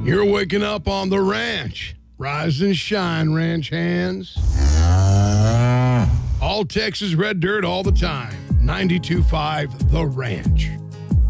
You're waking up on the ranch. Rise and shine, ranch hands. All Texas red dirt all the time. 92.5 The Ranch.